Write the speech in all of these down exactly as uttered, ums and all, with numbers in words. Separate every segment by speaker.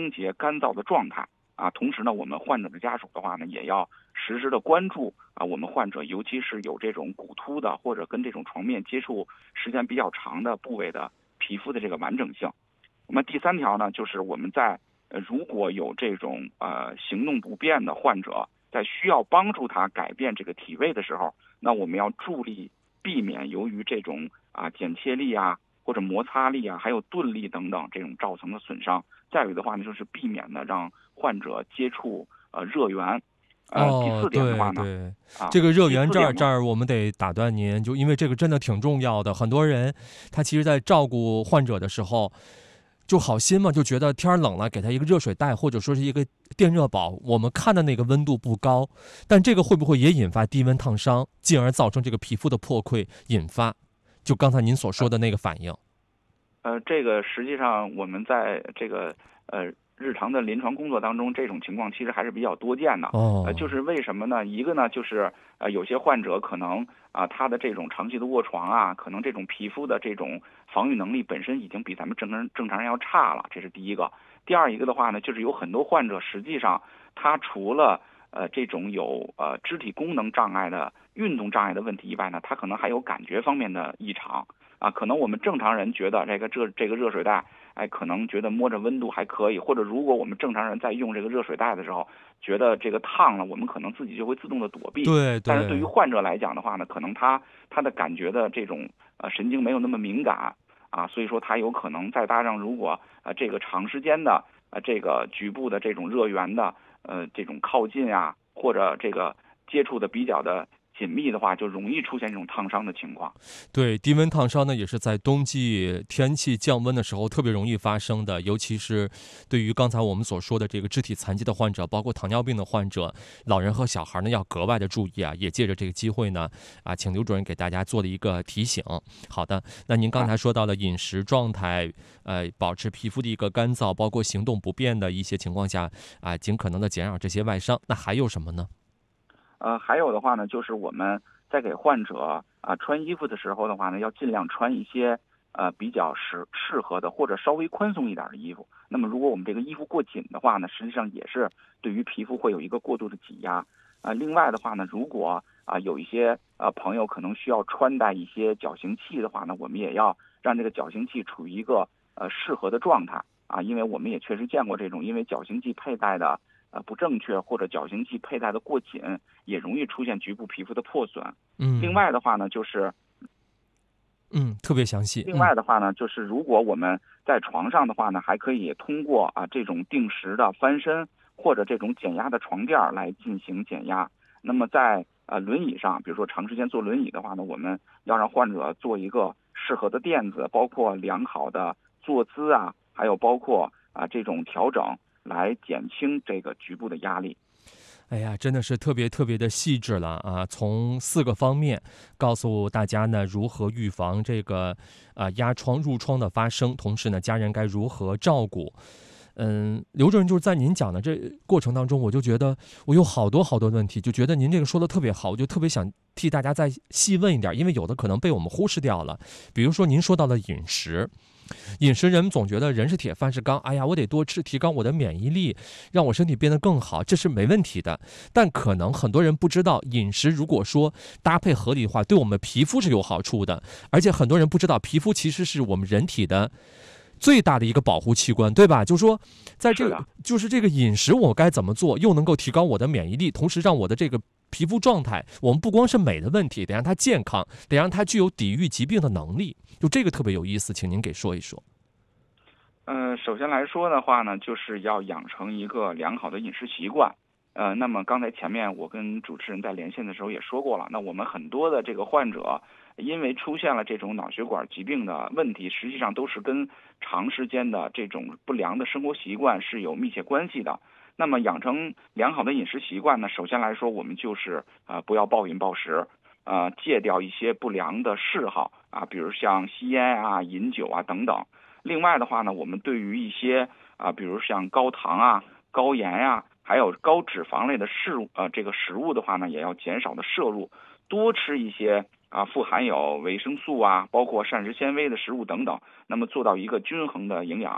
Speaker 1: 清洁干燥的状态啊。同时呢，我们患者的家属的话呢，也要实时的关注啊，我们患者尤其是有这种骨突的或者跟这种床面接触时间比较长的部位的皮肤的这个完整性。那么第三条呢，就是我们在呃如果有这种呃行动不便的患者，在需要帮助他改变这个体位的时候，那我们要助力避免由于这种啊剪切力啊或者摩擦力啊还有钝力等等这种造成的损伤。再有的话呢，就是避免呢让患者接触呃热源。呃，第
Speaker 2: 哦，
Speaker 1: 四点的话呢，
Speaker 2: 对对，
Speaker 1: 啊，
Speaker 2: 这个热
Speaker 1: 第
Speaker 2: 源这儿
Speaker 1: 四点呢，
Speaker 2: 这儿我们得打断您，就因为这个真的挺重要的。很多人他其实在照顾患者的时候，就好心嘛，就觉得天冷了，给他一个热水袋或者说是一个电热宝，我们看的那个温度不高，但这个会不会也引发低温烫伤，进而造成这个皮肤的破溃，引发就刚才您所说的那个反应？
Speaker 1: 呃，这个实际上我们在这个呃日常的临床工作当中，这种情况其实还是比较多见的。呃，就
Speaker 2: 哦，
Speaker 1: 是为什么呢？一个呢，就是呃有些患者可能啊、他的这种长期的卧床啊，可能这种皮肤的这种防御能力本身已经比咱们正常正常人要差了，这是第一个。第二一个的话呢，就是有很多患者实际上他除了呃这种有呃肢体功能障碍的运动障碍的问题以外呢，他可能还有感觉方面的异常。啊，可能我们正常人觉得这个这这个热水袋，哎，可能觉得摸着温度还可以，或者如果我们正常人在用这个热水袋的时候，觉得这个烫了，我们可能自己就会自动的躲避。
Speaker 2: 对
Speaker 1: 但是对于
Speaker 2: 对，
Speaker 1: 患者来讲的话呢，可能他他的感觉的这种呃神经没有那么敏感啊，所以说他有可能再搭上如果呃这个长时间的呃这个局部的这种热源的呃这种靠近啊，或者这个接触的比较的紧密的话，就容易出现这种烫伤的情况。
Speaker 2: 对，低温烫伤呢，也是在冬季天气降温的时候特别容易发生的，尤其是对于刚才我们所说的这个肢体残疾的患者，包括糖尿病的患者，老人和小孩呢要格外的注意啊。也借着这个机会呢，啊，请刘主任给大家做了一个提醒。好的，那您刚
Speaker 1: 啊。
Speaker 2: 才说到了饮食状态，呃，保持皮肤的一个干燥，包括行动不便的一些情况下啊，尽可能的减少这些外伤。那还有什么呢？
Speaker 1: 呃，还有的话呢，就是我们在给患者啊、穿衣服的时候的话呢，要尽量穿一些呃比较适适合的或者稍微宽松一点的衣服。那么如果我们这个衣服过紧的话呢，实际上也是对于皮肤会有一个过度的挤压。啊、另外的话呢，如果啊、有一些呃朋友可能需要穿戴一些矫形器的话呢，我们也要让这个矫形器处于一个呃适合的状态啊，因为我们也确实见过这种因为矫形器佩戴的呃不正确或者矫形器佩戴的过紧，也容易出现局部皮肤的破损。另
Speaker 2: 嗯
Speaker 1: 外的话呢，就是
Speaker 2: 嗯，特别详细。
Speaker 1: 另
Speaker 2: 嗯。
Speaker 1: 外的话呢，就是如果我们在床上的话呢，还可以通过啊这种定时的翻身或者这种减压的床垫来进行减压。那么在呃轮椅上，比如说长时间坐轮椅的话呢，我们要让患者做一个适合的垫子，包括良好的坐姿啊，还有包括啊这种调整，来减轻这个局部的压力。
Speaker 2: 哎呀，真的是特别特别的细致了啊！从四个方面告诉大家呢，如何预防这个啊压疮、褥疮的发生，同时呢，家人该如何照顾。嗯，刘主任就是在您讲的这过程当中，我就觉得我有好多好多问题，就觉得您这个说的特别好，我就特别想替大家再细问一点，因为有的可能被我们忽视掉了。比如说您说到了饮食，饮食人们总觉得人是铁饭是钢，哎呀，我得多吃，提高我的免疫力，让我身体变得更好，这是没问题的。但可能很多人不知道，饮食如果说搭配合理的话，对我们皮肤是有好处的。而且很多人不知道，皮肤其实是我们人体的最大的一个保护器官，对吧？就说在这个
Speaker 1: 是的。
Speaker 2: 就是这个饮食我该怎么做，又能够提高我的免疫力，同时让我的这个皮肤状态，我们不光是美的问题，得让它健康，得让它具有抵御疾病的能力。就这个特别有意思，请您给说一说。
Speaker 1: 呃，首先来说的话呢，就是要养成一个良好的饮食习惯。呃，那么刚才前面我跟主持人在连线的时候也说过了，那我们很多的这个患者，因为出现了这种脑血管疾病的问题，实际上都是跟长时间的这种不良的生活习惯是有密切关系的。那么养成良好的饮食习惯呢，首先来说，我们就是呃不要暴饮暴食，呃戒掉一些不良的嗜好啊，比如像吸烟啊、饮酒啊等等。另外的话呢，我们对于一些啊，比如像高糖啊、高盐呀、还有高脂肪类的食物，呃，这个食物的话呢，也要减少的摄入，多吃一些啊富含有维生素啊，包括膳食纤维的食物等等，那么做到一个均衡的营养。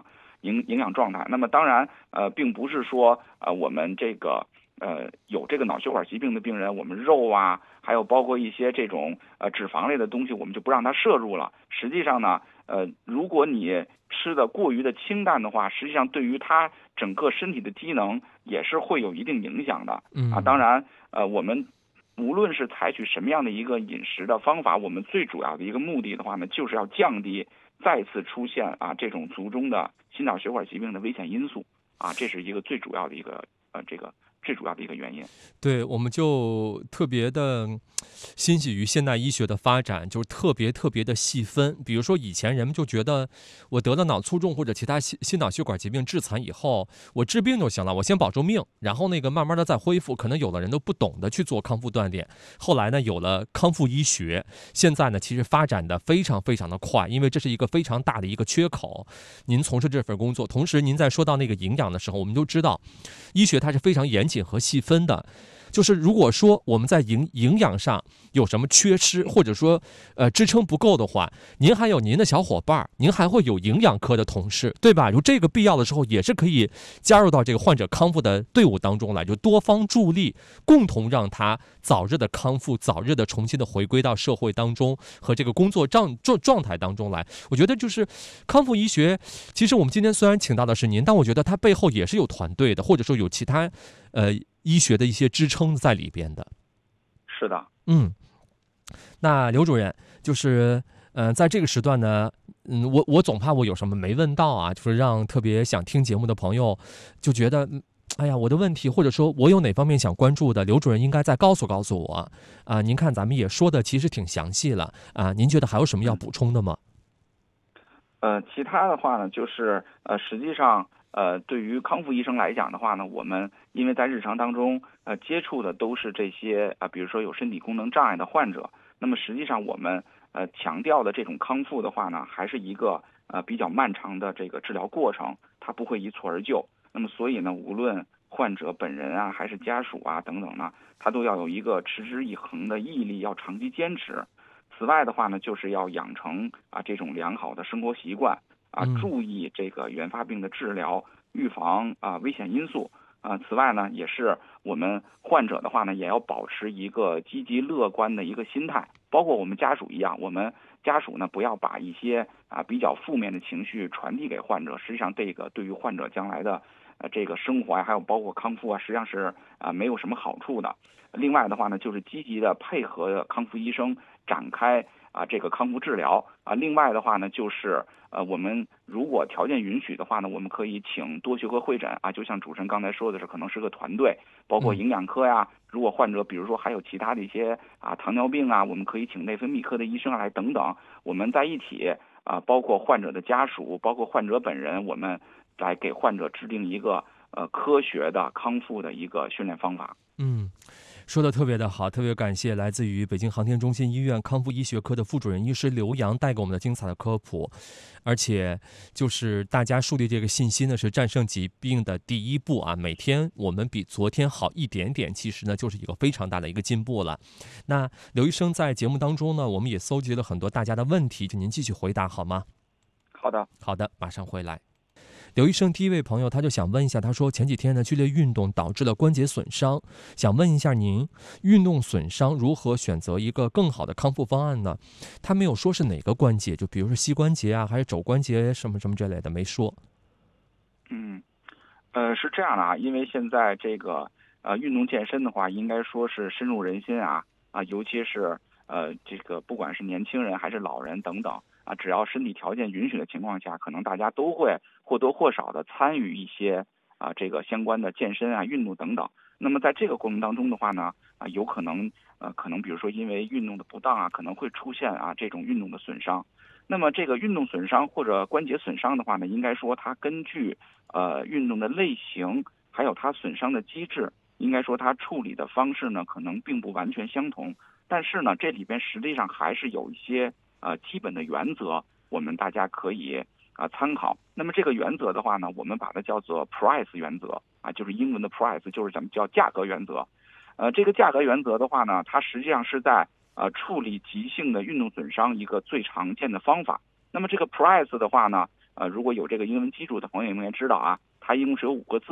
Speaker 1: 营营养状态。那么当然，呃，并不是说呃我们这个呃有这个脑血管疾病的病人，我们肉啊，还有包括一些这种呃脂肪类的东西，我们就不让它摄入了。实际上呢，呃，如果你吃的过于的清淡的话，实际上对于它整个身体的机能也是会有一定影响的啊。当然，呃，我们无论是采取什么样的一个饮食的方法，我们最主要的一个目的的话呢，就是要降低再次出现啊这种卒中的心脑血管疾病的危险因素啊，这是一个最主要的一个呃这个最主要的一个原因。
Speaker 2: 对，我们就特别的欣喜于现代医学的发展，就是特别特别的细分。比如说以前人们就觉得我得了脑卒中或者其他心心脑血管疾病致残以后，我治病就行了，我先保住命，然后那个慢慢的再恢复。可能有的人都不懂得去做康复锻炼。后来呢，有了康复医学，现在呢其实发展的非常非常的快，因为这是一个非常大的一个缺口。您从事这份工作，同时您在说到那个营养的时候，我们就知道医学它是非常严谨和细分的。就是如果说我们在营营养上有什么缺失，或者说呃支撑不够的话，您还有您的小伙伴，您还会有营养科的同事，对吧？如这个必要的时候，也是可以加入到这个患者康复的队伍当中来，就多方助力，共同让他早日的康复，早日的重新的回归到社会当中和这个工作状状状态当中来。我觉得就是康复医学，其实我们今天虽然请到的是您，但我觉得它背后也是有团队的，或者说有其他呃。医学的一些支撑在里边的。
Speaker 1: 是的，
Speaker 2: 嗯，那刘主任就是，呃，在这个时段呢，嗯，我我总怕我有什么没问到啊，就是让特别想听节目的朋友就觉得，哎呀，我的问题或者说我有哪方面想关注的，刘主任应该再告诉告诉我啊。您看咱们也说的其实挺详细了啊，您觉得还有什么要补充的吗？
Speaker 1: 呃，其他的话呢，就是呃，实际上。呃，对于康复医生来讲的话呢，我们因为在日常当中，呃，接触的都是这些啊、呃，比如说有身体功能障碍的患者，那么实际上我们呃强调的这种康复的话呢，还是一个呃比较漫长的这个治疗过程，它不会一蹴而就。那么所以呢，无论患者本人啊，还是家属啊等等呢，他都要有一个持之以恒的毅力，要长期坚持。此外的话呢，就是要养成啊这种良好的生活习惯。啊，注意这个原发病的治疗、预防啊危险因素啊。此外呢，也是我们患者的话呢，也要保持一个积极乐观的一个心态，包括我们家属一样，我们家属呢不要把一些啊比较负面的情绪传递给患者。实际上，这个对于患者将来的呃这个生活呀，还有包括康复啊，实际上是啊没有什么好处的。另外的话呢，就是积极的配合康复医生展开啊这个康复治疗啊。另外的话呢，就是呃我们如果条件允许的话呢，我们可以请多学科会诊啊，就像主持人刚才说的是，可能是个团队，包括营养科呀。如果患者比如说还有其他的一些啊糖尿病啊，我们可以请内分泌科的医生来等等，我们在一起啊，包括患者的家属，包括患者本人，我们来给患者制定一个呃科学的康复的一个训练方法。
Speaker 2: 嗯。说的特别的好，特别感谢来自于北京航天中心医院康复医学科的副主任医师刘洋带给我们的精彩的科普，而且就是大家树立这个信心呢，是战胜疾病的第一步啊！每天我们比昨天好一点点，其实呢就是一个非常大的一个进步了。那刘医生在节目当中呢，我们也搜集了很多大家的问题，请您继续回答好吗？
Speaker 1: 好的，
Speaker 2: 好的，马上回来。刘医生第一位朋友他就想问一下，他说前几天呢剧烈运动导致了关节损伤，想问一下您，运动损伤如何选择一个更好的康复方案呢？他没有说是哪个关节，就比如说膝关节啊，还是肘关节什么什么之类的，没说。
Speaker 1: 嗯，呃，是这样的啊，因为现在这个呃运动健身的话，应该说是深入人心啊啊，尤其是呃这个不管是年轻人还是老人等等。啊，只要身体条件允许的情况下，可能大家都会或多或少的参与一些啊这个相关的健身啊、运动等等。那么在这个过程当中的话呢，啊有可能呃可能比如说因为运动的不当啊，可能会出现啊这种运动的损伤。那么这个运动损伤或者关节损伤的话呢，应该说它根据呃运动的类型，还有它损伤的机制，应该说它处理的方式呢可能并不完全相同。但是呢，这里边实际上还是有一些。呃，基本的原则，我们大家可以啊、呃、参考。那么这个原则的话呢，我们把它叫做 price 原则啊，就是英文的 price， 就是咱们叫价格原则。呃，这个价格原则的话呢，它实际上是在呃处理急性的运动损伤一个最常见的方法。那么这个 price 的话呢， 呃，如果有这个英文基础的朋友，应该知道啊，它一共是有五个字